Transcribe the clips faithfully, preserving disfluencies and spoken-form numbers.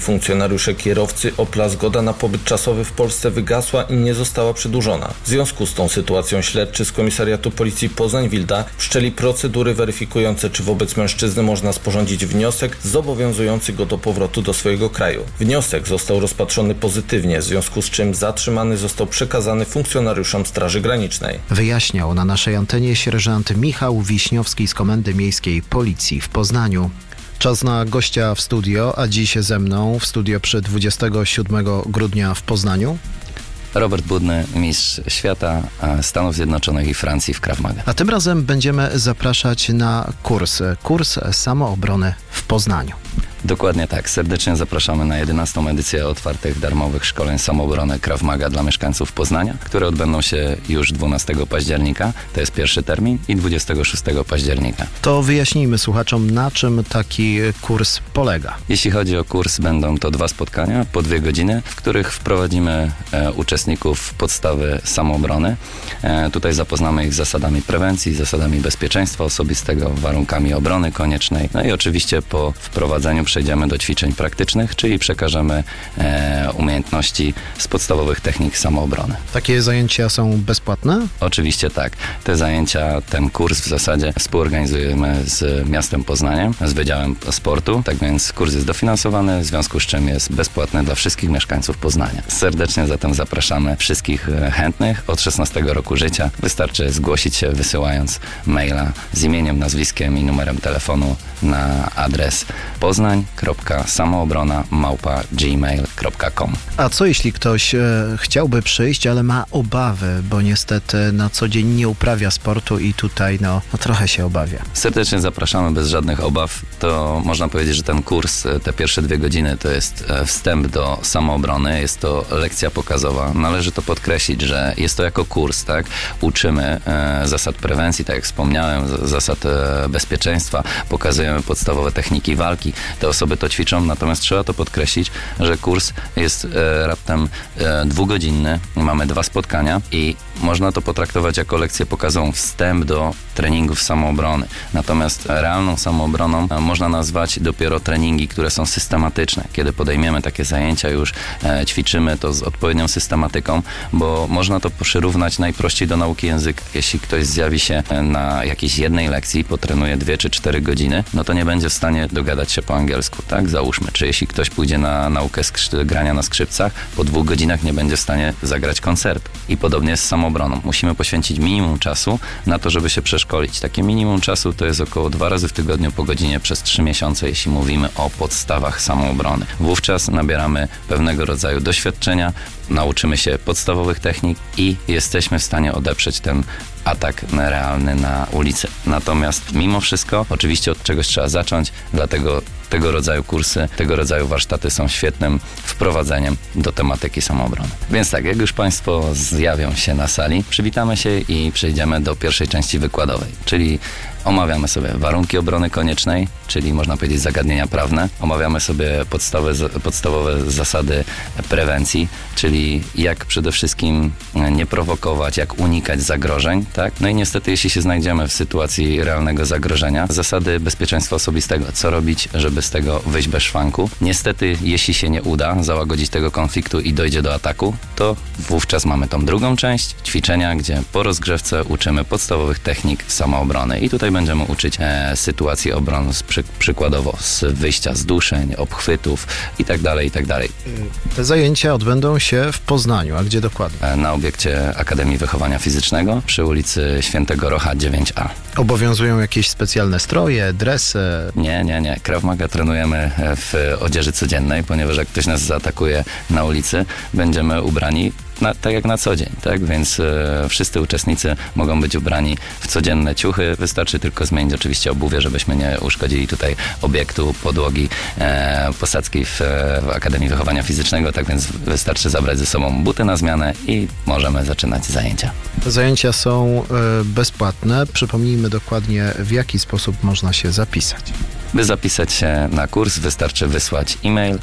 Funkcjonariusze kierowcy Opla zgoda na pobyt czasowy w Polsce wygasła i nie została przedłużona. W związku z tą sytuacją śledczy z Komisariatu Policji Poznań-Wilda wszczęli procedury weryfikujące, czy wobec mężczyzny można sporządzić wniosek zobowiązujący go do powrotu do swojego kraju. Wniosek został rozpatrzony pozytywnie, w związku z czym zatrzymany został przekazany funkcjonariuszom Straży Granicznej. Wyjaśniał na naszej antenie sierżant Michał Wiśniowski z Komendy Miejskiej Policji w Poznaniu. Czas na gościa w studio, a dziś ze mną w studio przy dwudziestego siódmego grudnia w Poznaniu. Robert Budny, mistrz świata Stanów Zjednoczonych i Francji w Krav Maga. A tym razem będziemy zapraszać na kurs, kurs samoobrony w Poznaniu. Dokładnie tak. Serdecznie zapraszamy na jedenastą edycję otwartych darmowych szkoleń samoobrony Krav Maga dla mieszkańców Poznania, które odbędą się już dwunastego października, to jest pierwszy termin, i dwudziestego szóstego października. To wyjaśnijmy słuchaczom, na czym taki kurs polega. Jeśli chodzi o kurs, będą to dwa spotkania po dwie godziny, w których wprowadzimy e, uczestników w podstawy samoobrony. E, tutaj zapoznamy ich z zasadami prewencji, zasadami bezpieczeństwa osobistego, warunkami obrony koniecznej. No i oczywiście po wprowadzeniu przejdziemy do ćwiczeń praktycznych, czyli przekażemy e, umiejętności z podstawowych technik samoobrony. Takie zajęcia są bezpłatne? Oczywiście tak. Te zajęcia, ten kurs w zasadzie współorganizujemy z miastem Poznaniem, z Wydziałem Sportu, tak więc kurs jest dofinansowany, w związku z czym jest bezpłatny dla wszystkich mieszkańców Poznania. Serdecznie zatem zapraszamy wszystkich chętnych od szesnastego roku życia. Wystarczy zgłosić się, wysyłając maila z imieniem, nazwiskiem i numerem telefonu na adres poznań kropka samoobrona małpa gmail kropka com. A co jeśli ktoś e, chciałby przyjść, ale ma obawy, bo niestety na co dzień nie uprawia sportu i tutaj no, no trochę się obawia? Serdecznie zapraszamy bez żadnych obaw. To można powiedzieć, że ten kurs, te pierwsze dwie godziny to jest wstęp do samoobrony, jest to lekcja pokazowa. Należy to podkreślić, że jest to jako kurs, tak? Uczymy e, zasad prewencji, tak jak wspomniałem, z, zasad e, bezpieczeństwa, pokazujemy podstawowe techniki walki. Te osoby to ćwiczą, natomiast trzeba to podkreślić, że kurs jest e, raptem e, dwugodzinny. Mamy dwa spotkania i można to potraktować jako lekcję pokazową, wstęp do treningów samoobrony. Natomiast realną samoobroną e, można nazwać dopiero treningi, które są systematyczne. Kiedy podejmiemy takie zajęcia, już e, ćwiczymy to z odpowiednią systematyką, bo można to przyrównać najprościej do nauki języka. Jeśli ktoś zjawi się na jakiejś jednej lekcji, potrenuje dwie czy cztery godziny, no to nie będzie w stanie dogadać się po angielsku, tak? Załóżmy. Czy jeśli ktoś pójdzie na naukę skrzy- grania na skrzypcach, po dwóch godzinach nie będzie w stanie zagrać koncertu. I podobnie z samoobroną. Musimy poświęcić minimum czasu na to, żeby się przeszkolić. Takie minimum czasu to jest około dwa razy w tygodniu po godzinie przez trzy miesiące, jeśli mówimy o podstawach samoobrony. Wówczas nabieramy pewnego rodzaju doświadczenia, nauczymy się podstawowych technik i jesteśmy w stanie odeprzeć ten atak realny na ulicy. Natomiast mimo wszystko, oczywiście od czegoś trzeba zacząć, dlatego tego rodzaju kursy, tego rodzaju warsztaty są świetnym wprowadzeniem do tematyki samoobrony. Więc tak, jak już Państwo zjawią się na sali, przywitamy się i przejdziemy do pierwszej części wykładowej, czyli omawiamy sobie warunki obrony koniecznej, czyli można powiedzieć zagadnienia prawne. Omawiamy sobie podstawowe, podstawowe zasady prewencji, czyli jak przede wszystkim nie prowokować, jak unikać zagrożeń, tak? No i niestety, jeśli się znajdziemy w sytuacji realnego zagrożenia, zasady bezpieczeństwa osobistego, co robić, żeby z tego wyjść bez szwanku. Niestety, jeśli się nie uda załagodzić tego konfliktu i dojdzie do ataku, to wówczas mamy tą drugą część, ćwiczenia, gdzie po rozgrzewce uczymy podstawowych technik samoobrony. I tutaj będziemy uczyć e, sytuacji obrony, z przy, przykładowo z wyjścia z duszeń, obchwytów i tak dalej, i tak dalej. Te zajęcia odbędą się w Poznaniu, a gdzie dokładnie? E, na obiekcie Akademii Wychowania Fizycznego przy ulicy Świętego Rocha dziewięć A. Obowiązują jakieś specjalne stroje, dresy? Nie, nie, nie. Krav Maga trenujemy w odzieży codziennej, ponieważ jak ktoś nas zaatakuje na ulicy, będziemy ubrani Na, tak jak na co dzień, tak? Więc e, wszyscy uczestnicy mogą być ubrani w codzienne ciuchy. Wystarczy tylko zmienić oczywiście obuwie, żebyśmy nie uszkodzili tutaj obiektu, podłogi, e, posadzki w, w Akademii Wychowania Fizycznego. Tak więc wystarczy zabrać ze sobą buty na zmianę i możemy zaczynać zajęcia. Zajęcia są e, bezpłatne. Przypomnijmy dokładnie, w jaki sposób można się zapisać. By zapisać się na kurs, wystarczy wysłać e-mail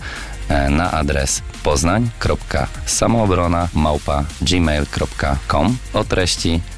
na adres poznań kropka samoobrona małpa gmail kropka com o treści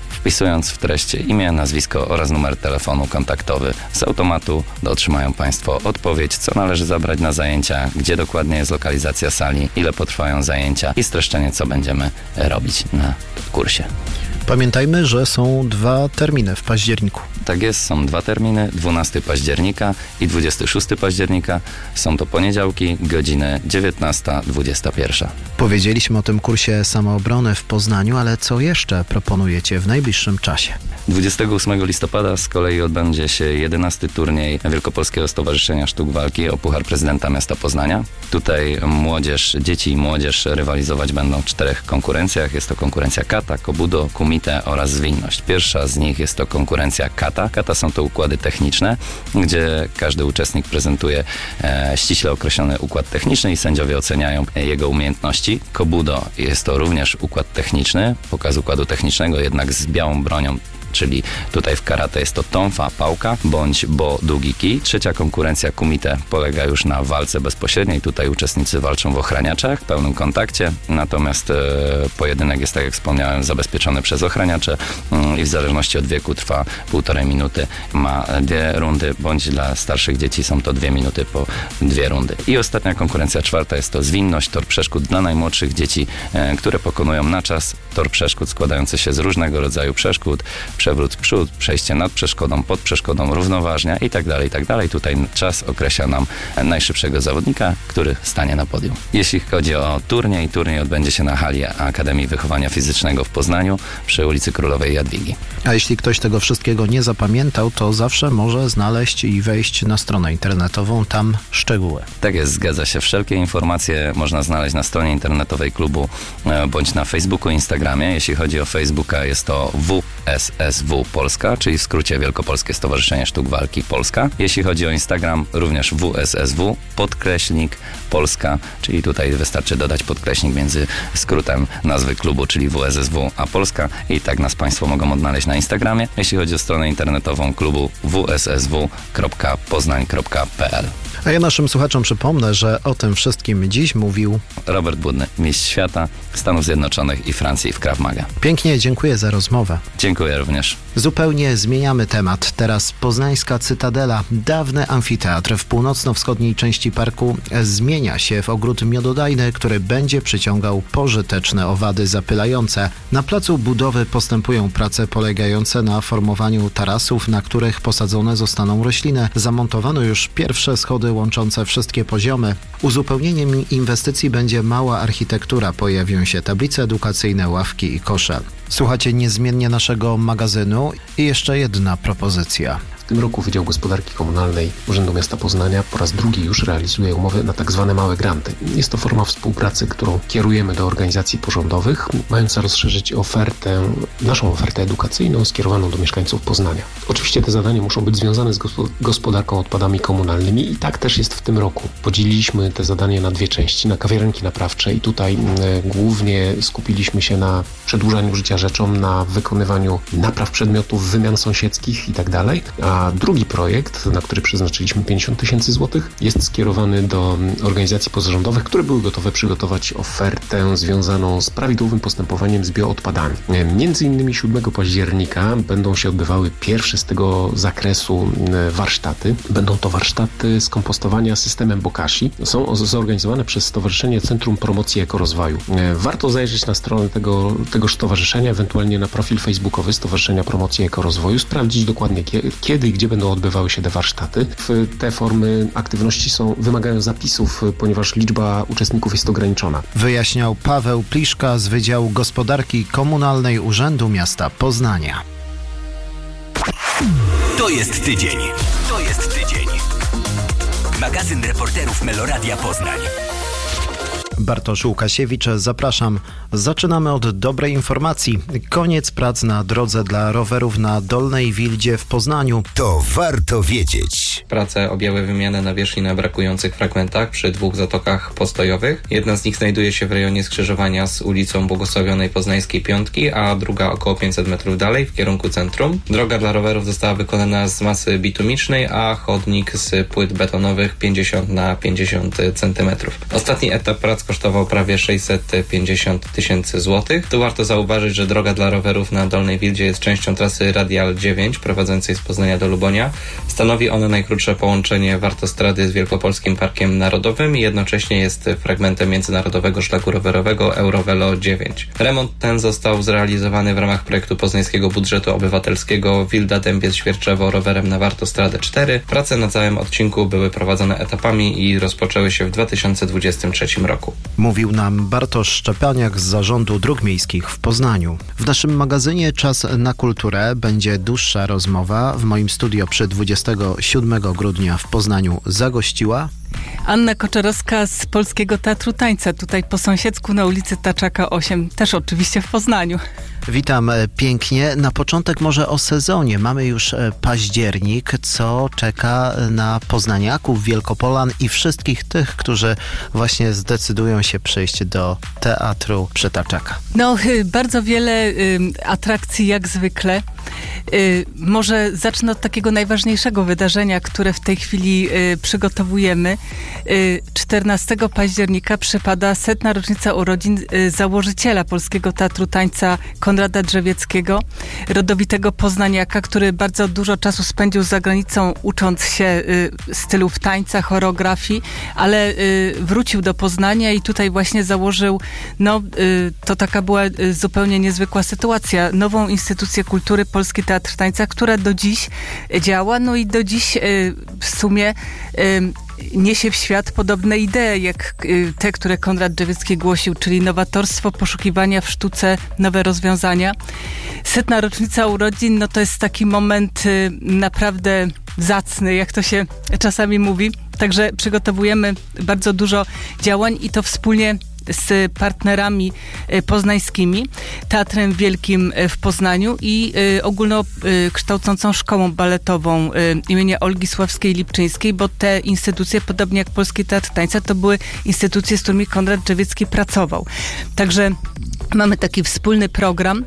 wpisując w treść imię, nazwisko oraz numer telefonu kontaktowy. Z automatu otrzymają Państwo odpowiedź, co należy zabrać na zajęcia, gdzie dokładnie jest lokalizacja sali, ile potrwają zajęcia i streszczenie, co będziemy robić na kursie. Pamiętajmy, że są dwa terminy w październiku. Tak jest, są dwa terminy, dwunastego października i dwudziestego szóstego października. Są to poniedziałki, godziny dziewiętnasta dwudziesta pierwsza. Powiedzieliśmy o tym kursie samoobrony w Poznaniu, ale co jeszcze proponujecie w najbliższym czasie? dwudziestego ósmego listopada z kolei odbędzie się jedenasty turniej Wielkopolskiego Stowarzyszenia Sztuk Walki o Puchar Prezydenta Miasta Poznania. Tutaj młodzież, dzieci i młodzież rywalizować będą w czterech konkurencjach. Jest to konkurencja kata, kobudo, kumite oraz zwinność. Pierwsza z nich jest to konkurencja kata. Kata są to układy techniczne, gdzie każdy uczestnik prezentuje e, ściśle określony układ techniczny i sędziowie oceniają jego umiejętności. Kobudo jest to również układ techniczny, pokaz układu technicznego, jednak z białą bronią, czyli tutaj w karate jest to tonfa, pałka, bądź bo, długi kij. Trzecia konkurencja kumite polega już na walce bezpośredniej. Tutaj uczestnicy walczą w ochraniaczach, w pełnym kontakcie, natomiast e, pojedynek jest, tak jak wspomniałem, zabezpieczony przez ochraniacze mm, i w zależności od wieku trwa półtorej minuty. Ma dwie rundy, bądź dla starszych dzieci są to dwie minuty po dwie rundy. I ostatnia konkurencja, czwarta, jest to zwinność, tor przeszkód dla najmłodszych dzieci, e, które pokonują na czas tor przeszkód składający się z różnego rodzaju przeszkód, przewrót w przód, przejście nad przeszkodą, pod przeszkodą, równoważnia i tak dalej, i tak dalej. Tutaj czas określa nam najszybszego zawodnika, który stanie na podium. Jeśli chodzi o turniej, turniej odbędzie się na hali Akademii Wychowania Fizycznego w Poznaniu przy ulicy Królowej Jadwigi. A jeśli ktoś tego wszystkiego nie zapamiętał, to zawsze może znaleźć i wejść na stronę internetową, tam szczegóły. Tak jest, zgadza się. Wszelkie informacje można znaleźć na stronie internetowej klubu bądź na Facebooku i Instagramie. Jeśli chodzi o Facebooka, jest to W S S W Polska, czyli w skrócie Wielkopolskie Stowarzyszenie Sztuk Walki Polska. Jeśli chodzi o Instagram, również W S S W, podkreślnik Polska, czyli tutaj wystarczy dodać podkreśnik między skrótem nazwy klubu, czyli W S S W a Polska, i tak nas Państwo mogą odnaleźć na Instagramie. Jeśli chodzi o stronę internetową klubu w s s w kropka poznań kropka p l. A ja naszym słuchaczom przypomnę, że o tym wszystkim dziś mówił Robert Budny, mistrz świata Stanów Zjednoczonych i Francji w Krav Maga. Pięknie dziękuję za rozmowę. Dziękuję również. Zupełnie zmieniamy temat. Teraz poznańska Cytadela. Dawny amfiteatr w północno-wschodniej części parku zmienia się w ogród miododajny, który będzie przyciągał pożyteczne owady zapylające. Na placu budowy postępują prace polegające na formowaniu tarasów, na których posadzone zostaną rośliny. Zamontowano już pierwsze schody łączące wszystkie poziomy. Uzupełnieniem inwestycji będzie mała architektura. Pojawią się tablice edukacyjne, ławki i kosze. Słuchacie niezmiennie naszego magazynu i jeszcze jedna propozycja. W tym roku Wydział Gospodarki Komunalnej Urzędu Miasta Poznania po raz drugi już realizuje umowy na tak zwane małe granty. Jest to forma współpracy, którą kierujemy do organizacji pozarządowych, mająca rozszerzyć ofertę, naszą ofertę edukacyjną skierowaną do mieszkańców Poznania. Oczywiście te zadania muszą być związane z gospodarką odpadami komunalnymi i tak też jest w tym roku. Podzieliliśmy te zadania na dwie części, na kawiarenki naprawcze i tutaj y, głównie skupiliśmy się na przedłużaniu życia rzeczom, na wykonywaniu napraw przedmiotów, wymian sąsiedzkich i tak dalej. A drugi projekt, na który przeznaczyliśmy pięćdziesiąt tysięcy złotych, jest skierowany do organizacji pozarządowych, które były gotowe przygotować ofertę związaną z prawidłowym postępowaniem z bioodpadami. Między innymi siódmego października będą się odbywały pierwsze z tego zakresu warsztaty. Będą to warsztaty skompostowania systemem Bokashi. Są zorganizowane przez Stowarzyszenie Centrum Promocji Ekorozwoju. Warto zajrzeć na stronę tego, tegoż stowarzyszenia, ewentualnie na profil facebookowy Stowarzyszenia Promocji Ekorozwoju, sprawdzić dokładnie kiedy i gdzie będą odbywały się te warsztaty. Te formy aktywności są, wymagają zapisów, ponieważ liczba uczestników jest ograniczona. Wyjaśniał Paweł Pliszka z Wydziału Gospodarki Komunalnej Urzędu Miasta Poznania. To jest tydzień. To jest tydzień. Magazyn reporterów Meloradia Poznań. Bartosz Łukasiewicz, zapraszam. Zaczynamy od dobrej informacji. Koniec prac na drodze dla rowerów na Dolnej Wildzie w Poznaniu. To warto wiedzieć. Prace objęły wymianę nawierzchni na brakujących fragmentach przy dwóch zatokach postojowych. Jedna z nich znajduje się w rejonie skrzyżowania z ulicą Błogosławionej Poznańskiej Piątki, a druga około pięćset metrów dalej w kierunku centrum. Droga dla rowerów została wykonana z masy bitumicznej, a chodnik z płyt betonowych pięćdziesiąt na pięćdziesiąt centymetrów. Ostatni etap prac kosztował prawie sześćset pięćdziesiąt tysięcy złotych. Tu warto zauważyć, że droga dla rowerów na Dolnej Wildzie jest częścią trasy Radial dziewięć prowadzącej z Poznania do Lubonia. Stanowi ona najkrótsze połączenie Wartostrady z Wielkopolskim Parkiem Narodowym i jednocześnie jest fragmentem międzynarodowego szlaku rowerowego Eurovelo dziewięć. Remont ten został zrealizowany w ramach projektu poznańskiego budżetu obywatelskiego Wilda Dębiec Świerczewo rowerem na Wartostradę cztery. Prace na całym odcinku były prowadzone etapami i rozpoczęły się w dwa tysiące dwudziestym trzecim roku. Mówił nam Bartosz Szczepaniak z Zarządu Dróg Miejskich w Poznaniu. W naszym magazynie Czas na kulturę będzie dłuższa rozmowa. W moim studio przy dwudziestego siódmego grudnia w Poznaniu zagościła Anna Koczerowska z Polskiego Teatru Tańca, tutaj po sąsiedzku na ulicy Taczaka osiem, też oczywiście w Poznaniu. Witam pięknie. Na początek może o sezonie. Mamy już październik, co czeka na poznaniaków, Wielkopolan i wszystkich tych, którzy właśnie zdecydują się przyjść do Teatru przy Taczaka. No, bardzo wiele y, atrakcji jak zwykle. Y, może zacznę od takiego najważniejszego wydarzenia, które w tej chwili y, przygotowujemy. Y, czternastego października przypada setna rocznica urodzin y, założyciela Polskiego Teatru Tańca Konrada Drzewieckiego, rodowitego poznaniaka, który bardzo dużo czasu spędził za granicą, ucząc się y, stylów tańca, choreografii, ale y, wrócił do Poznania i tutaj właśnie założył, no y, to taka była y, zupełnie niezwykła sytuacja, nową instytucję kultury, Polski Teatr Tańca, która do dziś działa, no i do dziś y, w sumie y, niesie w świat podobne idee, jak te, które Konrad Drzewiecki głosił, czyli nowatorstwo, poszukiwania w sztuce, nowe rozwiązania. Setna rocznica urodzin, no to jest taki moment naprawdę zacny, jak to się czasami mówi. Także przygotowujemy bardzo dużo działań i to wspólnie z partnerami poznańskimi, Teatrem Wielkim w Poznaniu i ogólnokształcącą szkołą baletową imienia Olgi Sławskiej-Lipczyńskiej, bo te instytucje, podobnie jak Polski Teatr Tańca, to były instytucje, z którymi Konrad Drzewiecki pracował. Także mamy taki wspólny program.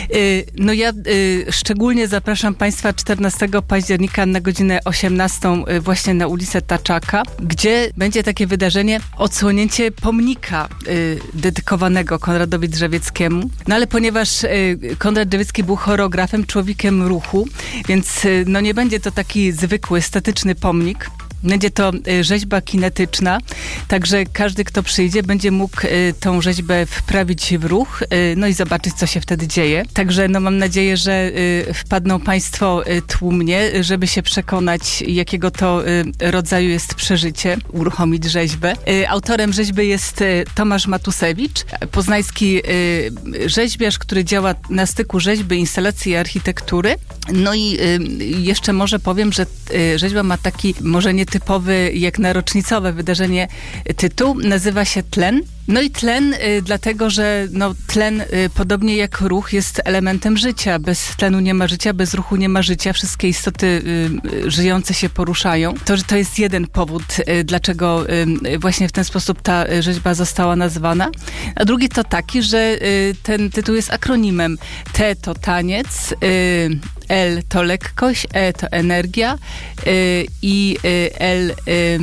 No ja szczególnie zapraszam Państwa czternastego października na godzinę osiemnastą właśnie na ulicę Taczaka, gdzie będzie takie wydarzenie, odsłonięcie pomnika dedykowanego Konradowi Drzewieckiemu. No ale ponieważ Konrad Drzewiecki był choreografem, człowiekiem ruchu, więc no nie będzie to taki zwykły, statyczny pomnik. Będzie to rzeźba kinetyczna, także każdy, kto przyjdzie, będzie mógł tą rzeźbę wprawić w ruch, no i zobaczyć, co się wtedy dzieje. Także no mam nadzieję, że wpadną Państwo tłumnie, żeby się przekonać, jakiego to rodzaju jest przeżycie, uruchomić rzeźbę. Autorem rzeźby jest Tomasz Matusewicz, poznański rzeźbiarz, który działa na styku rzeźby, instalacji i architektury. No i jeszcze może powiem, że rzeźba ma taki, może nie typowy, jak na rocznicowe wydarzenie tytuł, nazywa się Tlen. No i tlen, y, dlatego że no, tlen, y, podobnie jak ruch, jest elementem życia. Bez tlenu nie ma życia, bez ruchu nie ma życia. Wszystkie istoty y, y, żyjące się poruszają. To, że to jest jeden powód, y, dlaczego y, właśnie w ten sposób ta y, rzeźba została nazwana. A drugi to taki, że y, ten tytuł jest akronimem. T to taniec, y, L to lekkość, E to energia y, i y, L... Y,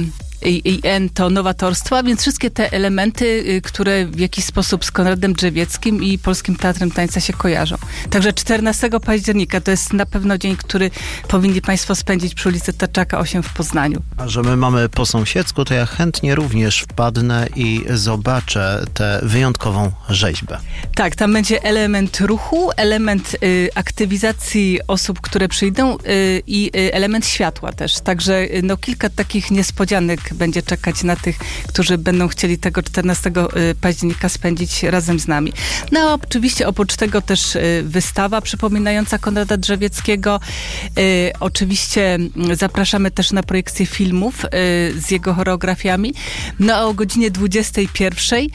I N to nowatorstwo, a więc wszystkie te elementy, które w jakiś sposób z Konradem Drzewieckim i Polskim Teatrem Tańca się kojarzą. Także czternastego października to jest na pewno dzień, który powinni Państwo spędzić przy ulicy Taczaka osiem w Poznaniu. A że my mamy po sąsiedzku, to ja chętnie również wpadnę i zobaczę tę wyjątkową rzeźbę. Tak, tam będzie element ruchu, element y, aktywizacji osób, które przyjdą y, i y, element światła też. Także no, kilka takich niespodzianek będzie czekać na tych, którzy będą chcieli tego czternastego października spędzić razem z nami. No a oczywiście oprócz tego też wystawa przypominająca Konrada Drzewieckiego. Y, oczywiście zapraszamy też na projekcję filmów y, z jego choreografiami. No a o godzinie dwudziestej pierwszej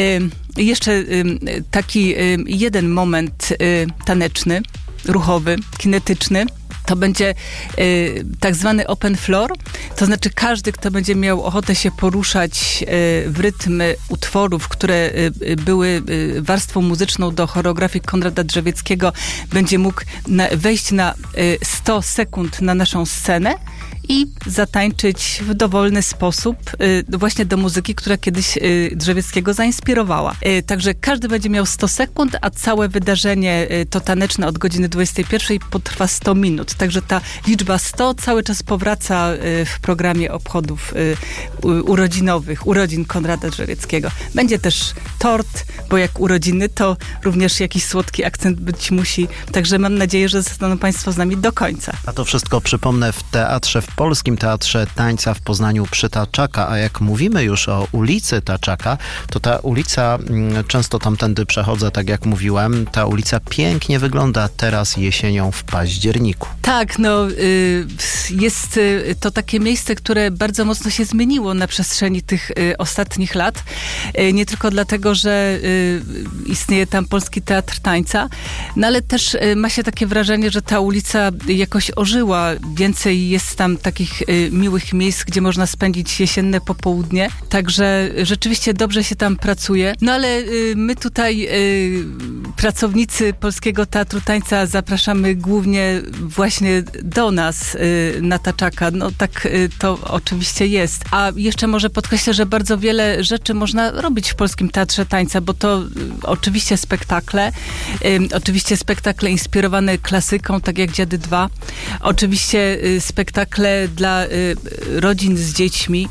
y, jeszcze y, taki y, jeden moment y, taneczny, ruchowy, kinetyczny. To będzie y, tak zwany open floor, to znaczy każdy, kto będzie miał ochotę się poruszać y, w rytm utworów, które y, były y, warstwą muzyczną do choreografii Konrada Drzewieckiego, będzie mógł na, wejść na y, sto sekund na naszą scenę i zatańczyć w dowolny sposób y, właśnie do muzyki, która kiedyś y, Drzewieckiego zainspirowała. Y, także każdy będzie miał sto sekund, a całe wydarzenie y, to taneczne od godziny dwudziestej pierwszej potrwa sto minut. Także ta liczba sto cały czas powraca y, w programie obchodów y, u, urodzinowych, urodzin Konrada Drzewieckiego. Będzie też tort, bo jak urodziny, to również jakiś słodki akcent być musi. Także mam nadzieję, że zostaną Państwo z nami do końca. A to wszystko, przypomnę, w teatrze, w Polskim Teatrze Tańca w Poznaniu przy Taczaka. A jak mówimy już o ulicy Taczaka, to ta ulica, często tamtędy przechodzę, tak jak mówiłem, ta ulica pięknie wygląda teraz jesienią w październiku. Tak, no jest to takie miejsce, które bardzo mocno się zmieniło na przestrzeni tych ostatnich lat. Nie tylko dlatego, że istnieje tam Polski Teatr Tańca, no ale też ma się takie wrażenie, że ta ulica jakoś ożyła. Więcej jest tam takich miłych miejsc, gdzie można spędzić jesienne popołudnie. Także rzeczywiście dobrze się tam pracuje. No ale my tutaj, pracownicy Polskiego Teatru Tańca, zapraszamy głównie właśnie do nas na Taczaka. No tak to oczywiście jest. A jeszcze może podkreślę, że bardzo wiele rzeczy można robić w Polskim Teatrze Tańca, bo to oczywiście spektakle, oczywiście spektakle inspirowane klasyką, tak jak Dziady dwa, oczywiście spektakle dla rodzin z dziećmi.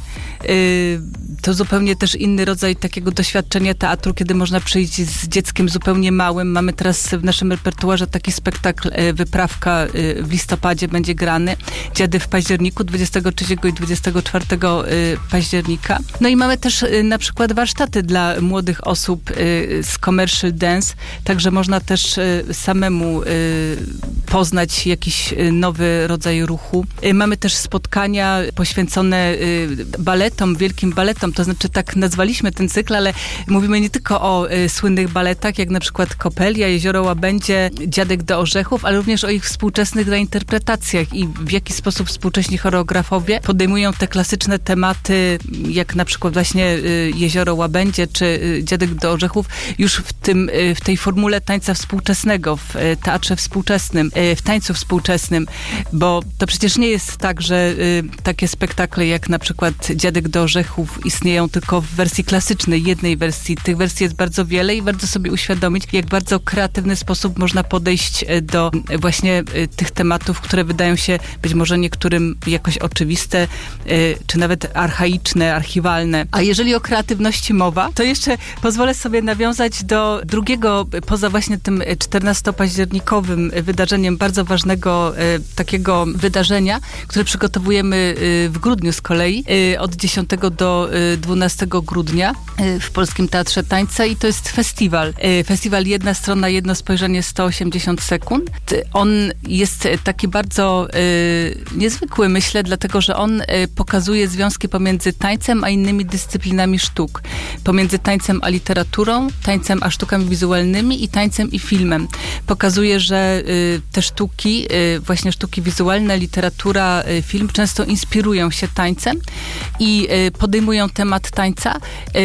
To zupełnie też inny rodzaj takiego doświadczenia teatru, kiedy można przyjść z dzieckiem zupełnie małym. Mamy teraz w naszym repertuarze taki spektakl Wyprawka w listopadzie będzie grany. Dziady w październiku, dwudziestego trzeciego i dwudziestego czwartego października. No i mamy też na przykład warsztaty dla młodych osób z commercial dance, także można też samemu poznać jakiś nowy rodzaj ruchu. Mamy też spotkania poświęcone baletom, wielkim baletom, to znaczy tak nazwaliśmy ten cykl, ale mówimy nie tylko o y, słynnych baletach, jak na przykład Kopelia, Jezioro Łabędzie, Dziadek do Orzechów, ale również o ich współczesnych reinterpretacjach i w jaki sposób współcześni choreografowie podejmują te klasyczne tematy, jak na przykład właśnie y, Jezioro Łabędzie czy y, Dziadek do Orzechów, już w tym, y, w tej formule tańca współczesnego, w y, teatrze współczesnym, y, w tańcu współczesnym, bo to przecież nie jest tak, że y, takie spektakle jak na przykład Dziadek do Orzechów istnieją tylko w wersji klasycznej, jednej wersji. Tych wersji jest bardzo wiele i warto sobie uświadomić, jak bardzo kreatywny sposób można podejść do właśnie tych tematów, które wydają się być może niektórym jakoś oczywiste, czy nawet archaiczne, archiwalne. A jeżeli o kreatywności mowa, to jeszcze pozwolę sobie nawiązać do drugiego, poza właśnie tym czternastopaździernikowym wydarzeniem, bardzo ważnego takiego wydarzenia, które przygotowujemy w grudniu z kolei, od dziesiątego do dwunastego grudnia w Polskim Teatrze Tańca i to jest festiwal. Festiwal Jedna Strona, Jedno Spojrzenie, sto osiemdziesiąt sekund. On jest taki bardzo niezwykły, myślę, dlatego, że on pokazuje związki pomiędzy tańcem a innymi dyscyplinami sztuk. Pomiędzy tańcem a literaturą, tańcem a sztukami wizualnymi i tańcem i filmem. Pokazuje, że te sztuki, właśnie sztuki wizualne, literatura, film często inspirują się tańcem i podejmują temat tańca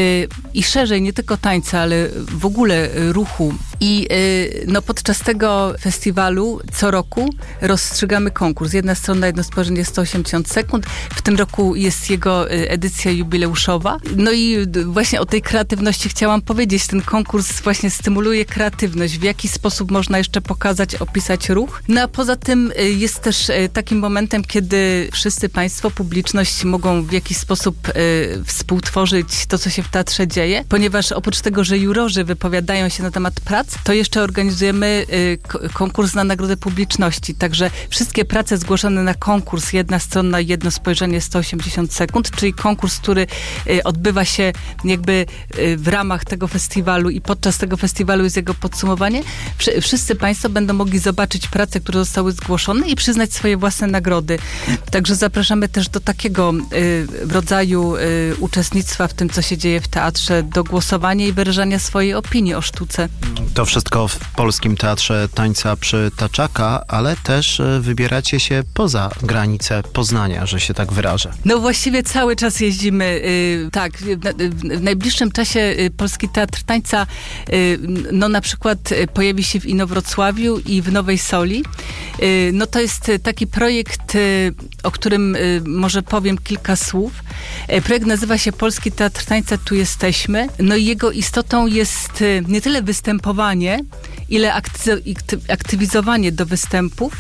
i szerzej, nie tylko tańca, ale w ogóle ruchu. I no, podczas tego festiwalu co roku rozstrzygamy konkurs. Jedna strona, jedno spojrzenie, sto osiemdziesiąt sekund. W tym roku jest jego edycja jubileuszowa. No i właśnie o tej kreatywności chciałam powiedzieć. Ten konkurs właśnie stymuluje kreatywność. W jaki sposób można jeszcze pokazać, opisać ruch. No a poza tym jest też takim momentem, kiedy wszyscy państwo, publiczność mogą w jakiś sposób y, współtworzyć to, co się w teatrze dzieje, ponieważ oprócz tego, że jurorzy wypowiadają się na temat prac, to jeszcze organizujemy y, k- konkurs na nagrodę publiczności. Także wszystkie prace zgłoszone na konkurs Jedna Strona, Jedno Spojrzenie, sto osiemdziesiąt sekund, czyli konkurs, który y, odbywa się jakby y, w ramach tego festiwalu i podczas tego festiwalu jest jego podsumowanie. Wsz- wszyscy państwo będą mogli zobaczyć prace, które zostały zgłoszone i przyznać swoje własne nagrody. Także zapraszamy też do takiego y, rodzaju y, uczestnictwa w tym, co się dzieje w teatrze, do głosowania i wyrażania swojej opinii o sztuce. To wszystko w Polskim Teatrze Tańca przy Taczaka, ale też y, wybieracie się poza granice Poznania, że się tak wyrażę. No właściwie cały czas jeździmy. Y, tak, w, w, w najbliższym czasie y, Polski Teatr Tańca y, no na przykład y, pojawi się w Inowrocławiu i w Nowej Soli. Soli. No to jest taki projekt, o którym może powiem kilka słów. Projekt nazywa się Polski Teatr Tańca Tu Jesteśmy. No i jego istotą jest nie tyle występowanie, ile aktywizowanie do występów.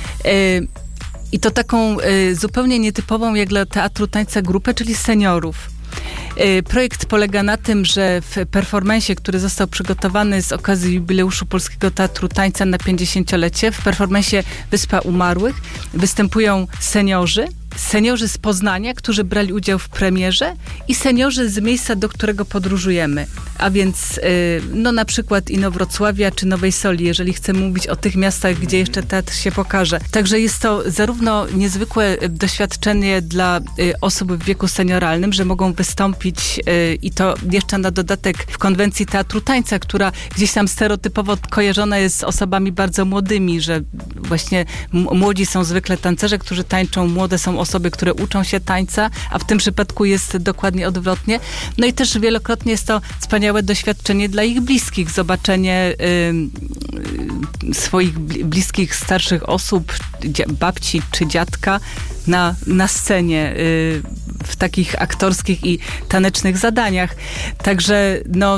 I to taką zupełnie nietypową jak dla Teatru Tańca grupę, czyli seniorów. Projekt polega na tym, że w performansie, który został przygotowany z okazji jubileuszu Polskiego Teatru Tańca na pięćdziesięciolecie, w performansie Wyspa Umarłych występują seniorzy, seniorzy z Poznania, którzy brali udział w premierze i seniorzy z miejsca, do którego podróżujemy. A więc no na przykład Inowrocławia czy Nowej Soli, jeżeli chcemy mówić o tych miastach, gdzie jeszcze teatr się pokaże. Także jest to zarówno niezwykłe doświadczenie dla osób w wieku senioralnym, że mogą wystąpić i to jeszcze na dodatek w konwencji Teatru Tańca, która gdzieś tam stereotypowo kojarzona jest z osobami bardzo młodymi, że właśnie młodzi są zwykle tancerze, którzy tańczą, młode są osoby, które uczą się tańca, a w tym przypadku jest dokładnie odwrotnie. No i też wielokrotnie jest to wspaniałe doświadczenie dla ich bliskich, zobaczenie y, swoich bliskich, starszych osób, babci czy dziadka na, na scenie y, w takich aktorskich i tanecznych zadaniach. Także no, y,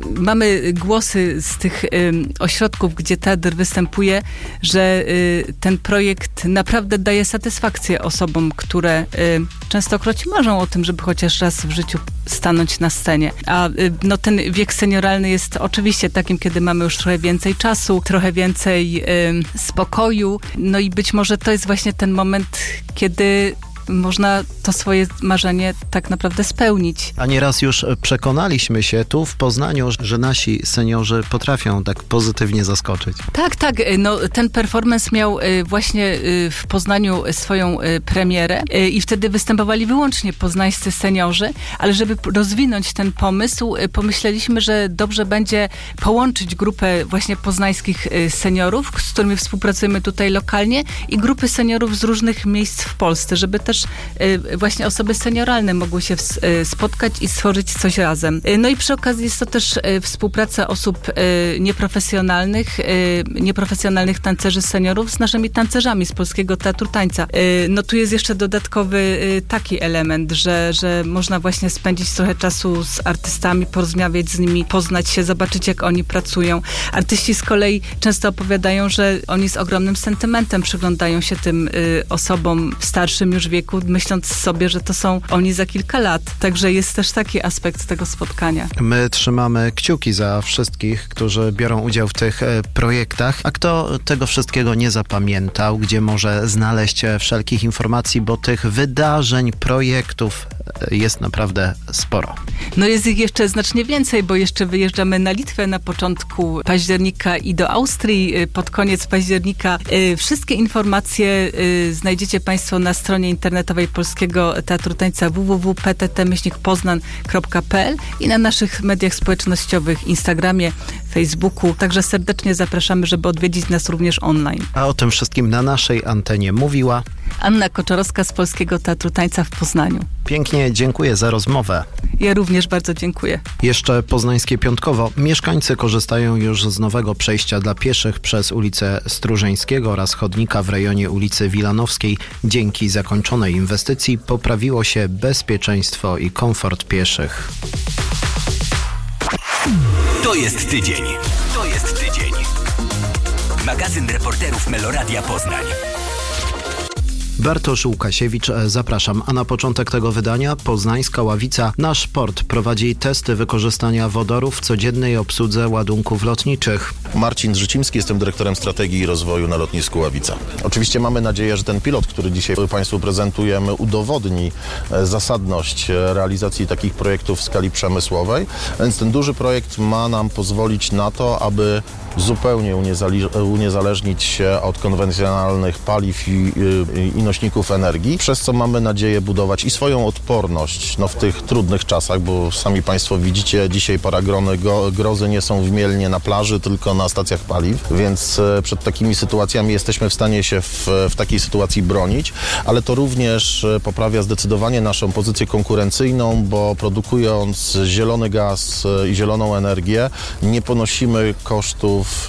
mamy głosy z tych y, ośrodków, gdzie teatr występuje, że y, ten projekt naprawdę daje satysfakcję osobom, które y, częstokroć marzą o tym, żeby chociaż raz w życiu stanąć na scenie. A y, no, ten wiek senioralny jest oczywiście takim, kiedy mamy już trochę więcej czasu, trochę więcej y, spokoju. No i być może to jest właśnie ten moment, kiedy można to swoje marzenie tak naprawdę spełnić. A nieraz już przekonaliśmy się tu w Poznaniu, że nasi seniorzy potrafią tak pozytywnie zaskoczyć. Tak, tak. No, ten performance miał właśnie w Poznaniu swoją premierę i wtedy występowali wyłącznie poznańscy seniorzy, ale żeby rozwinąć ten pomysł, pomyśleliśmy, że dobrze będzie połączyć grupę właśnie poznańskich seniorów, z którymi współpracujemy tutaj lokalnie, i grupy seniorów z różnych miejsc w Polsce, żeby też właśnie osoby senioralne mogły się spotkać i stworzyć coś razem. No i przy okazji jest to też współpraca osób nieprofesjonalnych, nieprofesjonalnych tancerzy seniorów z naszymi tancerzami z Polskiego Teatru Tańca. No tu jest jeszcze dodatkowy taki element, że, że można właśnie spędzić trochę czasu z artystami, porozmawiać z nimi, poznać się, zobaczyć, jak oni pracują. Artyści z kolei często opowiadają, że oni z ogromnym sentymentem przyglądają się tym osobom w starszym już wieku, myśląc sobie, że to są oni za kilka lat. Także jest też taki aspekt tego spotkania. My trzymamy kciuki za wszystkich, którzy biorą udział w tych e, projektach. A kto tego wszystkiego nie zapamiętał, gdzie może znaleźć wszelkich informacji, bo tych wydarzeń, projektów e, jest naprawdę sporo. No jest ich jeszcze znacznie więcej, bo jeszcze wyjeżdżamy na Litwę na początku października i do Austrii pod koniec października. E, wszystkie informacje e, znajdziecie Państwo na stronie internetowej Polskiego Teatru Tańca w w w kropka p t t myślnik poznan kropka p l i na naszych mediach społecznościowych, Instagramie, Facebooku. Także serdecznie zapraszamy, żeby odwiedzić nas również online. A o tym wszystkim na naszej antenie mówiła Anna Koczorowska z Polskiego Teatru Tańca w Poznaniu. Pięknie dziękuję za rozmowę. Ja również bardzo dziękuję. Jeszcze poznańskie piątkowo. Mieszkańcy korzystają już z nowego przejścia dla pieszych przez ulicę Strużeńskiego oraz chodnika w rejonie ulicy Wilanowskiej. Dzięki zakończonej inwestycji poprawiło się bezpieczeństwo i komfort pieszych. To jest tydzień. To jest tydzień. Magazyn reporterów Meloradia Poznań. Bartosz Łukasiewicz, zapraszam. A na początek tego wydania Poznańska Ławica Nasz Port prowadzi testy wykorzystania wodoru w codziennej obsłudze ładunków lotniczych. Marcin Zrzycimski, jestem dyrektorem strategii i rozwoju na lotnisku Ławica. Oczywiście mamy nadzieję, że ten pilot, który dzisiaj Państwu prezentujemy, udowodni zasadność realizacji takich projektów w skali przemysłowej, więc ten duży projekt ma nam pozwolić na to, aby zupełnie uniezależnić się od konwencjonalnych paliw i, i, i nośników energii, przez co mamy nadzieję budować i swoją odporność no, w tych trudnych czasach, bo sami Państwo widzicie, dzisiaj paragrony go, grozy nie są w Mielnie na plaży, tylko na stacjach paliw, więc e, przed takimi sytuacjami jesteśmy w stanie się w, w takiej sytuacji bronić, ale to również e, poprawia zdecydowanie naszą pozycję konkurencyjną, bo produkując zielony gaz e, i zieloną energię, nie ponosimy kosztów projektów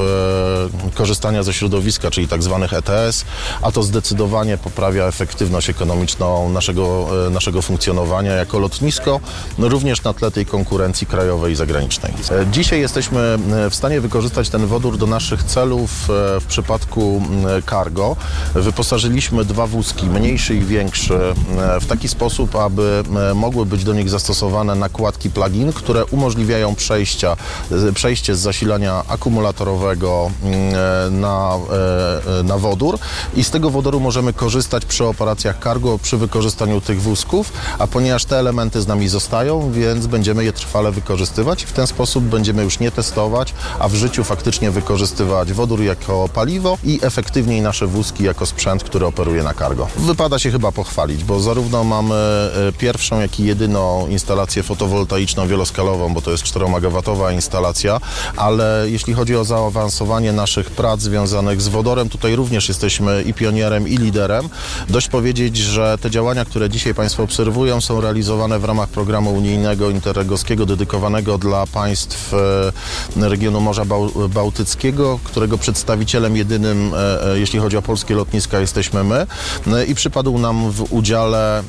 e, korzystania ze środowiska, czyli tak zwanych E T S, a to zdecydowanie poprawia efektywność ekonomiczną naszego, e, naszego funkcjonowania jako lotnisko, no również na tle tej konkurencji krajowej i zagranicznej. E, dzisiaj jesteśmy w stanie wykorzystać ten wodór do naszych celów e, w przypadku e, cargo. Wyposażyliśmy dwa wózki, mniejszy i większy, e, w taki sposób, aby e, mogły być do nich zastosowane nakładki plug-in, które umożliwiają przejścia, e, przejście z zasilania akumulatorowego e, na, e, na wodór i z tego wodoru możemy korzystać przy operacjach cargo, przy wykorzystaniu tych wózków, a ponieważ te elementy z nami zostają, więc będziemy je trwale wykorzystywać i w ten sposób będziemy już nie testować, a w życiu faktycznie wykorzystywać wodór jako paliwo i efektywniej nasze wózki jako sprzęt, który operuje na cargo. Wypada się chyba pochwalić, bo zarówno mamy pierwszą, jak i jedyną instalację fotowoltaiczną wieloskalową, bo to jest czteromegawatowa instalacja, ale jeśli chodzi o zaawansowanie naszych prac związanych z wodorem, tutaj również jesteśmy i pionierem, i liderem. Dość powiedzieć, że te działania, które dzisiaj Państwo obserwują, są realizowane w ramach programu unijnego interregowskiego dedykowanego dla państw regionu Morza Bałtyckiego, którego przedstawicielem jedynym, jeśli chodzi o polskie lotniska, jesteśmy my. I przypadł nam w udziale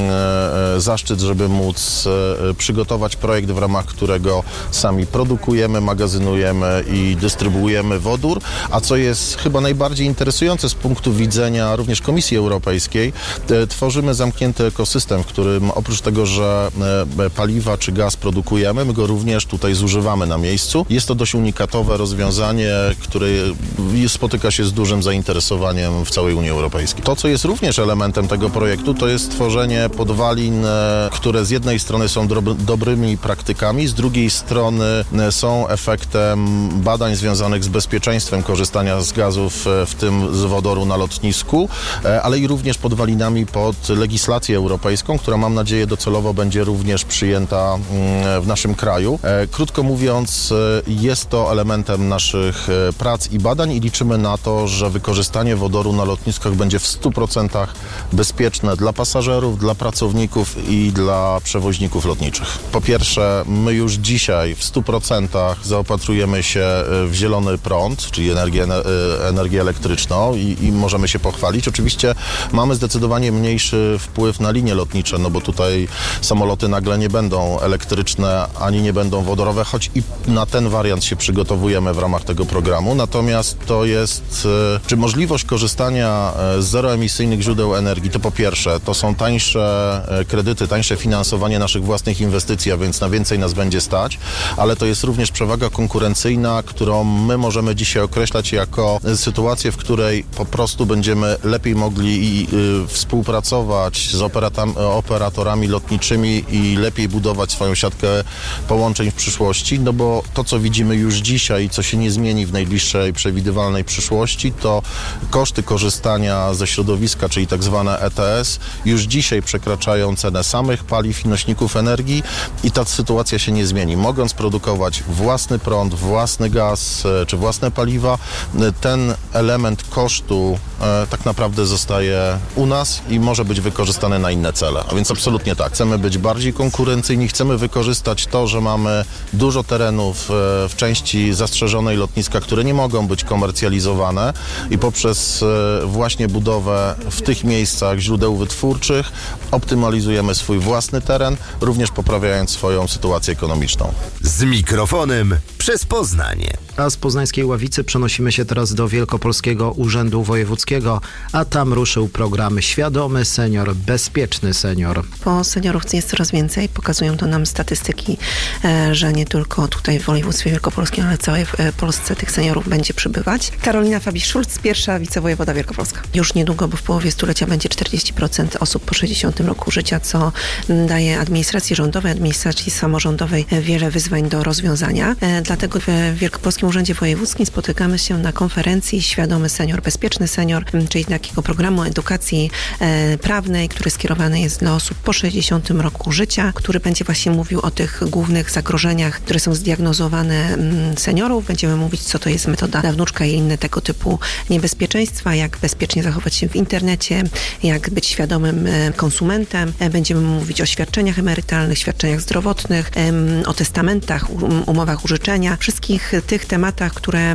zaszczyt, żeby móc przygotować projekt, w ramach którego sami produkujemy, magazynujemy i dystrybuujemy wodór, a co jest chyba najbardziej interesujące z punktu widzenia również Komisji Europejskiej, tworzymy zamknięty ekosystem, w którym oprócz tego, że paliwa czy gaz produkujemy, my go również tutaj zużywamy na miejscu. Jest to dość unikatowe rozwiązanie, które spotyka się z dużym zainteresowaniem w całej Unii Europejskiej. To, co jest również elementem tego projektu, to jest tworzenie podwalin, które z jednej strony są dobrymi praktykami, z drugiej strony są efektem badań związanych z bezpieczeństwem korzystania z gazów, w tym z wodoru na lotnisku, ale i również podwalinami pod legislację europejską, która mam nadzieję docelowo będzie również przyjęta w naszym kraju. Krótko mówiąc, jest to elementem naszych prac i badań i liczymy na to, że wykorzystanie wodoru na lotniskach będzie w stu procentach bezpieczne dla pasażerów, dla pracowników i dla przewoźników lotniczych. Po pierwsze, my już dzisiaj w stu procentach zaopatrujemy się w zielony prąd, czyli energię, energię elektryczną i, i możemy się pochwalić. Oczywiście mamy zdecydowanie mniejszy wpływ na linie lotnicze, no bo tutaj samoloty nagle nie będą elektryczne, ani nie będą wodorowe, choć i na ten wariant się przygotowujemy w ramach tego programu. Natomiast to jest, czy możliwość korzystania z zeroemisyjnych źródeł energii, to po pierwsze, to są tańsze kredyty, tańsze finansowanie naszych własnych inwestycji, a więc na więcej nas będzie stać, ale to jest również przewaga konkurencyjna, którą my możemy dzisiaj określać jako sytuację, w której po prostu będziemy lepiej mogli współpracować z operatorami lotniczymi i lepiej budować swoją siatkę połączeń w przyszłości, no bo to, co widzimy już dzisiaj, co się nie zmieni w najbliższej przewidywalnej przyszłości, to koszty korzystania ze środowiska, czyli tak zwane E T S, już dzisiaj przekraczają cenę samych paliw i nośników energii i ta sytuacja się nie zmieni. Mogąc produkować własny prąd, własny gaz czy własne paliwa, ten element kosztu e, tak naprawdę zostaje u nas i może być wykorzystany na inne cele. A więc absolutnie tak. Chcemy być bardziej konkurencyjni, chcemy wykorzystać to, że mamy dużo terenów e, w części zastrzeżonej lotniska, które nie mogą być komercjalizowane i poprzez e, właśnie budowę w tych miejscach źródeł wytwórczych optymalizujemy swój własny teren, również poprawiając swoją sytuację ekonomiczną. Z mikrofonem przez Poznań. A z poznańskiej Ławicy przenosimy się teraz do Wielkopolskiego Urzędu Wojewódzkiego, a tam ruszył program Świadomy Senior, Bezpieczny Senior. Bo seniorów jest coraz więcej, pokazują to nam statystyki, że nie tylko tutaj w województwie wielkopolskim, ale w całej Polsce tych seniorów będzie przybywać. Karolina Fabisz-Szulc, pierwsza wicewojewoda wielkopolska. Już niedługo, bo w połowie stulecia będzie czterdzieści procent osób po sześćdziesiątym roku życia, co daje administracji rządowej, administracji samorządowej wiele wyzwań do rozwiązania. Dlatego w Wielkopolskim Urzędzie Wojewódzkim spotykamy się na konferencji Świadomy Senior, Bezpieczny Senior, czyli takiego programu edukacji prawnej, który skierowany jest dla osób po sześćdziesiątym roku życia, który będzie właśnie mówił o tych głównych zagrożeniach, które są zdiagnozowane seniorów. Będziemy mówić, co to jest metoda na wnuczka i inne tego typu niebezpieczeństwa, jak bezpiecznie zachować się w internecie, jak być świadomym konsumentem. Będziemy mówić o świadczeniach emerytalnych, świadczeniach zdrowotnych, o testamentach, umowach użyczenia. Wszystkich tych tematów tematach, które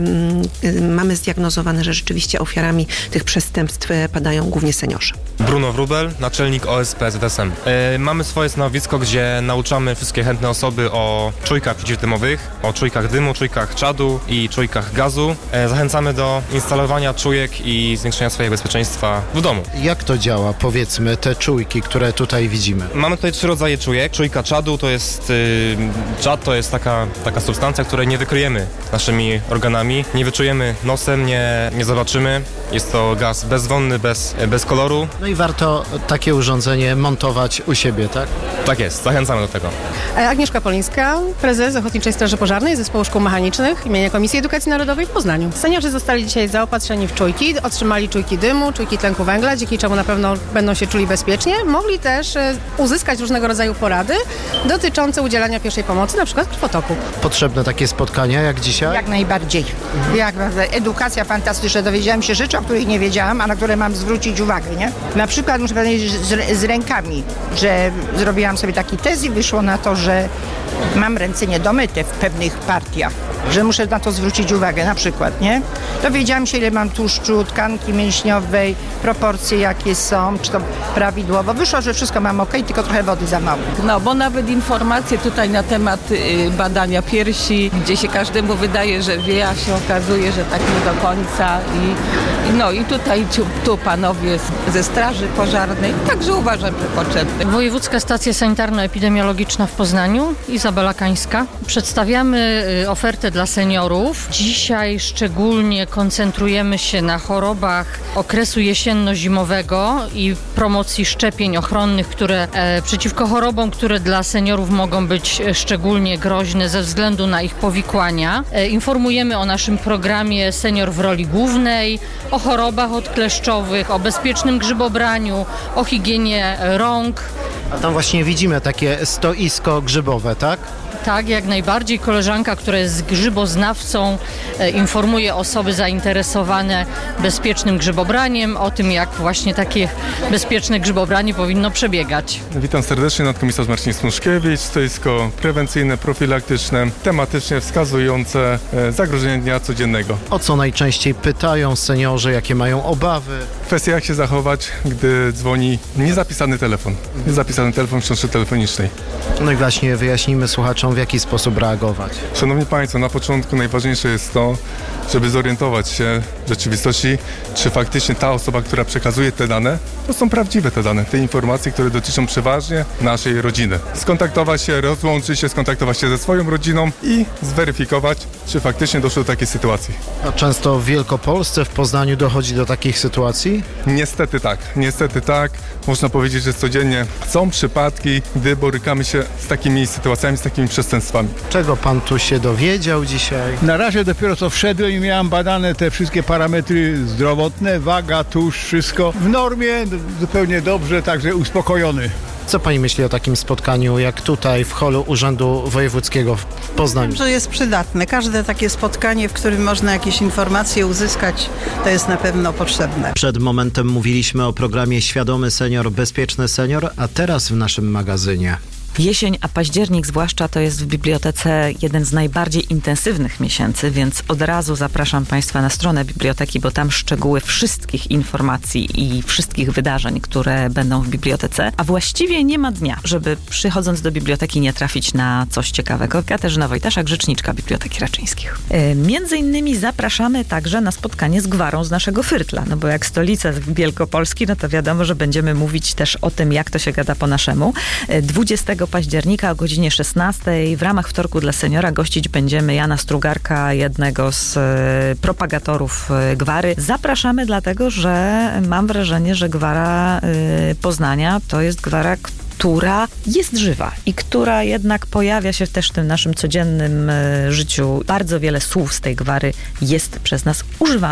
mamy zdiagnozowane, że rzeczywiście ofiarami tych przestępstw padają głównie seniorzy. Bruno Wrubel, naczelnik O S P Z S M. Yy, mamy swoje stanowisko, gdzie nauczamy wszystkie chętne osoby o czujkach przeciwdymowych, o czujkach dymu, czujkach czadu i czujkach gazu. Yy, zachęcamy do instalowania czujek i zwiększenia swojego bezpieczeństwa w domu. Jak to działa, powiedzmy, te czujki, które tutaj widzimy? Mamy tutaj trzy rodzaje czujek. Czujka czadu to jest, yy, czad to jest taka, taka substancja, której nie wykryjemy naszymi organami, nie wyczujemy nosem, nie, nie zobaczymy. Jest to gaz bezwonny, bez, bez koloru. No i warto takie urządzenie montować u siebie, tak? Tak jest, zachęcamy do tego. Agnieszka Polińska, prezes Ochotniczej Straży Pożarnej Zespołu Szkół Mechanicznych imienia Komisji Edukacji Narodowej w Poznaniu. Seniorzy zostali dzisiaj zaopatrzeni w czujki, otrzymali czujki dymu, czujki tlenku węgla, dzięki czemu na pewno będą się czuli bezpiecznie. Mogli też uzyskać różnego rodzaju porady dotyczące udzielania pierwszej pomocy, na przykład krwotoku. Potrzebne takie spotkania jak dzisiaj? Jak najbardziej. Jak edukacja fantastyczna. Dowiedziałam się rzeczy, o których nie wiedziałam, a na które mam zwrócić uwagę, nie? Na przykład muszę powiedzieć z, z rękami, że zrobiłam sobie taki test i wyszło na to, że mam ręce niedomyte w pewnych partiach, że muszę na to zwrócić uwagę, na przykład, nie? Dowiedziałam się, ile mam tłuszczu, tkanki mięśniowej, proporcje jakie są, czy to prawidłowo. Wyszło, że wszystko mam ok, tylko trochę wody za mało. No, bo nawet informacje tutaj na temat y, badania piersi, gdzie się każdemu wydaje, że wie, a się okazuje, że tak nie do końca. I, i no i tutaj tu, tu panowie z, ze Straży Pożarnej, także uważam, że potrzebne. Wojewódzka Stacja Sanitarno-Epidemiologiczna w Poznaniu, Izabela Kańska. Przedstawiamy y, ofertę dla seniorów. Dzisiaj szczególnie koncentrujemy się na chorobach okresu jesienno-zimowego i promocji szczepień ochronnych, które e, przeciwko chorobom, które dla seniorów mogą być szczególnie groźne ze względu na ich powikłania. E, informujemy o naszym programie Senior w roli głównej, o chorobach odkleszczowych, o bezpiecznym grzybobraniu, o higienie rąk. A tam właśnie widzimy takie stoisko grzybowe, tak? Tak, jak najbardziej. Koleżanka, która jest grzyboznawcą, e, informuje osoby zainteresowane bezpiecznym grzybobraniem, o tym, jak właśnie takie bezpieczne grzybobranie powinno przebiegać. Witam serdecznie, nadkomisarz Marcin Smuszkiewicz. Stoisko prewencyjne, profilaktyczne, tematycznie wskazujące e, zagrożenia dnia codziennego. O co najczęściej pytają seniorzy, jakie mają obawy? Kwestia, jak się zachować, gdy dzwoni niezapisany telefon. Niezapisany telefon w książce telefonicznej. No i właśnie wyjaśnijmy słuchaczom, w jaki sposób reagować. Szanowni Państwo, na początku najważniejsze jest to, żeby zorientować się w rzeczywistości, czy faktycznie ta osoba, która przekazuje te dane, to są prawdziwe te dane, te informacje, które dotyczą przeważnie naszej rodziny. Skontaktować się, rozłączyć się, skontaktować się ze swoją rodziną i zweryfikować, czy faktycznie doszło do takiej sytuacji. A często w Wielkopolsce, w Poznaniu dochodzi do takich sytuacji? Niestety tak, niestety tak. Można powiedzieć, że codziennie są przypadki, gdy borykamy się z takimi sytuacjami, z takimi przestępstwami. Czego pan tu się dowiedział dzisiaj? Na razie dopiero co wszedłem i miałem badane te wszystkie parametry zdrowotne, waga, tłuszcz, wszystko w normie, zupełnie dobrze, także uspokojony. Co pani myśli o takim spotkaniu, jak tutaj w holu Urzędu Wojewódzkiego w Poznaniu? Wiem, że jest przydatne. Każde takie spotkanie, w którym można jakieś informacje uzyskać, to jest na pewno potrzebne. Przed momentem mówiliśmy o programie Świadomy Senior, Bezpieczny Senior, a teraz w naszym magazynie. Jesień, a październik zwłaszcza, to jest w bibliotece jeden z najbardziej intensywnych miesięcy, więc od razu zapraszam Państwa na stronę biblioteki, bo tam szczegóły wszystkich informacji i wszystkich wydarzeń, które będą w bibliotece, a właściwie nie ma dnia, żeby przychodząc do biblioteki nie trafić na coś ciekawego. Katarzyna Wojtaszak, rzeczniczka Biblioteki Raczyńskich. Yy, między innymi zapraszamy także na spotkanie z gwarą z naszego Fyrtla, no bo jak stolica Wielkopolski, no to wiadomo, że będziemy mówić też o tym, jak to się gada po naszemu. Yy, dwudziestego października o godzinie szesnastej w ramach Wtorku dla Seniora gościć będziemy Jana Strugarka, jednego z y, propagatorów y, gwary. Zapraszamy dlatego, że mam wrażenie, że gwara y, Poznania to jest gwara, która jest żywa i która jednak pojawia się też w tym naszym codziennym y, życiu. Bardzo wiele słów z tej gwary jest przez nas używanych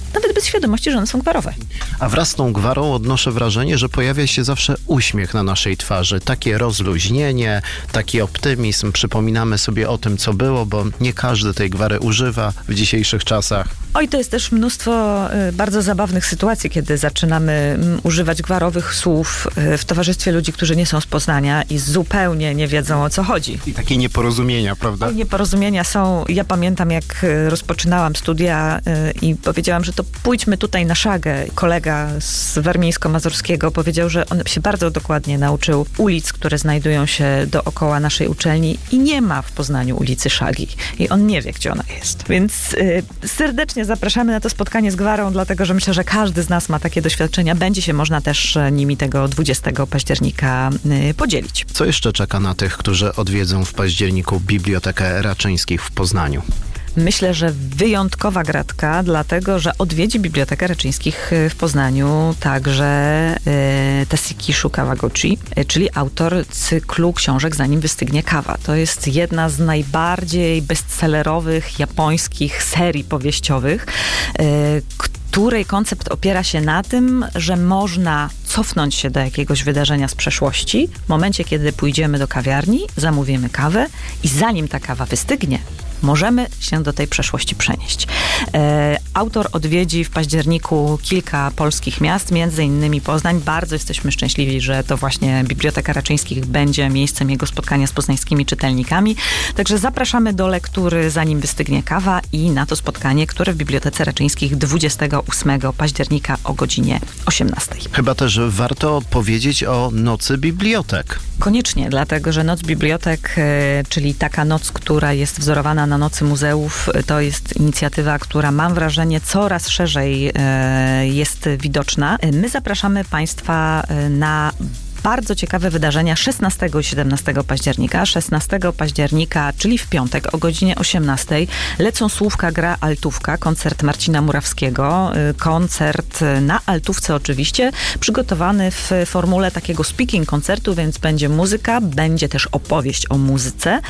nawet bez świadomości, że one są gwarowe. A wraz z tą gwarą odnoszę wrażenie, że pojawia się zawsze uśmiech na naszej twarzy. Takie rozluźnienie, taki optymizm. Przypominamy sobie o tym, co było, bo nie każdy tej gwary używa w dzisiejszych czasach. Oj, to jest też mnóstwo y, bardzo zabawnych sytuacji, kiedy zaczynamy m, używać gwarowych słów y, w towarzystwie ludzi, którzy nie są z Poznania i zupełnie nie wiedzą, o co chodzi. I takie nieporozumienia, prawda? Oj, nieporozumienia są. Ja pamiętam, jak y, rozpoczynałam studia y, i powiedziałam, że to pójdźmy tutaj na szagę. Kolega z warmińsko-mazurskiego powiedział, że on się bardzo dokładnie nauczył ulic, które znajdują się dookoła naszej uczelni i nie ma w Poznaniu ulicy Szagi. I on nie wie, gdzie ona jest. Więc y, serdecznie zapraszamy na to spotkanie z gwarą, dlatego że myślę, że każdy z nas ma takie doświadczenia. Będzie się można też nimi tego dwudziestego października y, podzielić. Co jeszcze czeka na tych, którzy odwiedzą w październiku Bibliotekę Raczyńskich w Poznaniu? Myślę, że wyjątkowa gratka, dlatego że odwiedzi Bibliotekę Raczyńskich w Poznaniu także e, Tasuki Kawaguchi, e, czyli autor cyklu książek Zanim wystygnie kawa. To jest jedna z najbardziej bestsellerowych japońskich serii powieściowych, e, której koncept opiera się na tym, że można cofnąć się do jakiegoś wydarzenia z przeszłości, w momencie, kiedy pójdziemy do kawiarni, zamówimy kawę i zanim ta kawa wystygnie, możemy się do tej przeszłości przenieść. E, autor odwiedzi w październiku kilka polskich miast, między innymi Poznań. Bardzo jesteśmy szczęśliwi, że to właśnie Biblioteka Raczyńskich będzie miejscem jego spotkania z poznańskimi czytelnikami. Także zapraszamy do lektury Zanim wystygnie kawa i na to spotkanie, które w Bibliotece Raczyńskich dwudziestego ósmego października o godzinie osiemnastej. Chyba też warto powiedzieć o Nocy Bibliotek. Koniecznie, dlatego że Noc Bibliotek, e, czyli taka noc, która jest wzorowana na Nocy Muzeów, to jest inicjatywa, która mam wrażenie coraz szerzej e, jest widoczna. My zapraszamy Państwa na bardzo ciekawe wydarzenia szesnastego i siedemnastego października. szesnastego października, czyli w piątek o godzinie osiemnastej lecą Słówka gra altówka, koncert Marcina Murawskiego. Koncert na altówce oczywiście, przygotowany w formule takiego speaking koncertu, więc będzie muzyka, będzie też opowieść o muzyce,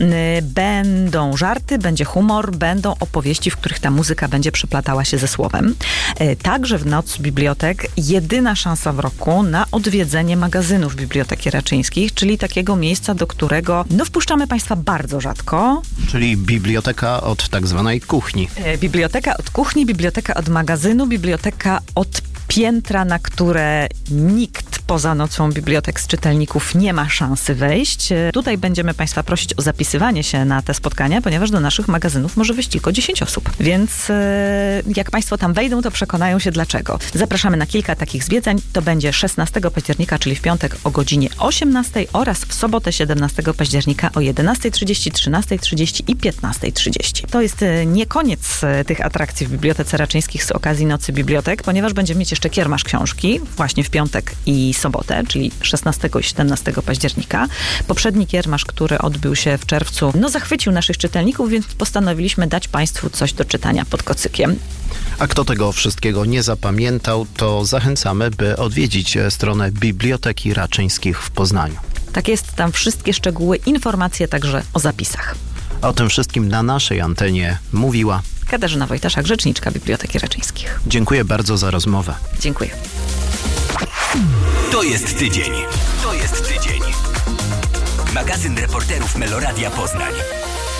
będą żarty, będzie humor, będą opowieści, w których ta muzyka będzie przeplatała się ze słowem. Także w Noc Bibliotek jedyna szansa w roku na odwiedzenie magazynu Biblioteki Raczyńskich, czyli takiego miejsca, do którego no wpuszczamy Państwa bardzo rzadko. Czyli biblioteka od tak zwanej kuchni. E, biblioteka od kuchni, biblioteka od magazynu, biblioteka od piętra, na które nikt poza Nocą Bibliotek z czytelników nie ma szansy wejść. Tutaj będziemy Państwa prosić o zapisywanie się na te spotkania, ponieważ do naszych magazynów może wejść tylko dziesięć osób. Więc e, jak Państwo tam wejdą, to przekonają się dlaczego. Zapraszamy na kilka takich zwiedzań. To będzie szesnastego października, czyli w piątek o godzinie osiemnastej oraz w sobotę siedemnastego października o jedenastej trzydzieści, trzynastej trzydzieści i piętnastej trzydzieści. To jest nie koniec tych atrakcji w Bibliotece Raczyńskich z okazji Nocy Bibliotek, ponieważ będziemy mieć jeszcze kiermasz książki właśnie w piątek i sobotę, czyli szesnastego i siedemnastego października. Poprzedni kiermasz, który odbył się w czerwcu, no zachwycił naszych czytelników, więc postanowiliśmy dać Państwu coś do czytania pod kocykiem. A kto tego wszystkiego nie zapamiętał, to zachęcamy, by odwiedzić stronę Biblioteki Raczyńskich w Poznaniu. Tak jest, tam wszystkie szczegóły, informacje także o zapisach. O tym wszystkim na naszej antenie mówiła Katarzyna Wojtaszak, rzeczniczka Biblioteki Raczyńskich. Dziękuję bardzo za rozmowę. Dziękuję. To jest tydzień. To jest tydzień. Magazyn reporterów Meloradia Poznań.